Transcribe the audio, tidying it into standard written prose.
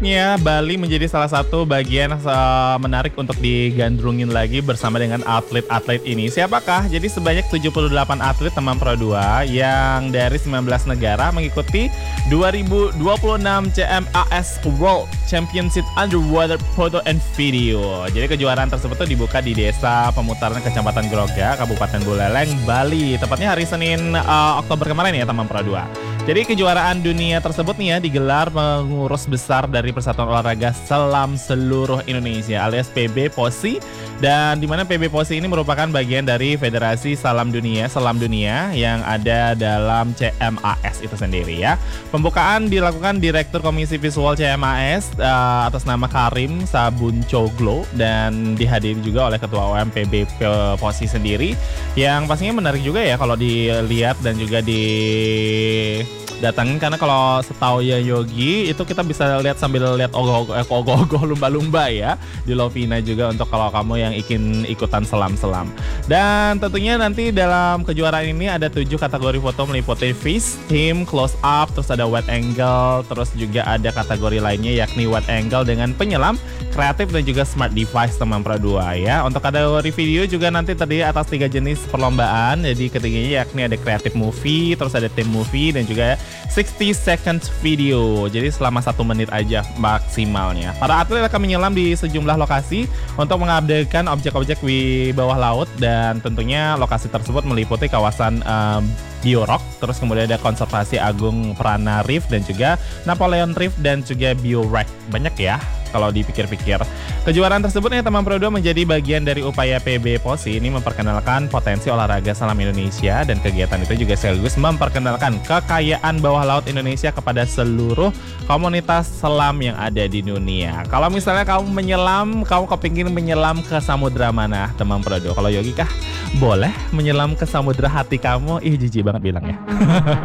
Ya, Bali menjadi salah satu bagian menarik untuk digandrungin lagi bersama dengan atlet-atlet ini. Siapakah? Jadi sebanyak 78 atlet teman Pro 2 yang dari 19 negara mengikuti 2026 CMAS World Championship Underwater Photo and Video. Jadi kejuaraan tersebut tuh dibuka di Desa Pemutaran Kecamatan Groga, Kabupaten Buleleng, Bali. Tepatnya hari Senin Oktober kemarin ya teman Pro 2. Jadi kejuaraan dunia tersebut nih ya digelar pengurus besar dari Persatuan Olahraga Selam Seluruh Indonesia alias PB POSI, dan di mana PB POSI ini merupakan bagian dari Federasi Selam Dunia yang ada dalam CMAS itu sendiri ya. Pembukaan dilakukan Direktur Komisi Visual CMAS atas nama Karim Sabuncoglo dan dihadiri juga oleh Ketua OM PB POSI sendiri, yang pastinya menarik juga ya kalau dilihat dan juga datangin, karena kalau setahu ya Yogi itu kita bisa lihat sambil lihat ogoh-ogoh lumba-lumba ya di Lovina juga untuk kalau kamu yang ingin ikutan selam-selam. Dan tentunya nanti dalam kejuaraan ini ada 7 kategori foto meliputi face, team, close up, terus ada wide angle, terus juga ada kategori lainnya yakni wide angle dengan penyelam, kreatif dan juga smart device teman Pro 2 ya. Untuk kategori video juga nanti terdiri atas 3 jenis perlombaan. Jadi ketiganya yakni ada creative movie, terus ada team movie dan juga 60 seconds video. Jadi selama 1 menit aja maksimalnya. Para atlet akan menyelam di sejumlah lokasi untuk mengabadikan objek-objek di bawah laut, dan tentunya lokasi tersebut meliputi kawasan Biorok, terus kemudian ada Konservasi Agung Prana Reef dan juga Napoleon Reef dan juga Biorek. Banyak ya kalau dipikir-pikir. Kejuaraan tersebut ya teman Pro 2 menjadi bagian dari upaya PB POSI ini memperkenalkan potensi olahraga selam Indonesia, dan kegiatan itu juga sekaligus memperkenalkan kekayaan bawah laut Indonesia kepada seluruh komunitas selam yang ada di dunia. Kalau misalnya kamu menyelam, kamu kepingin menyelam ke samudra mana teman Pro 2? Kalau Yogi kah boleh menyelam ke samudra hati kamu? Ih jijik banget bilangnya.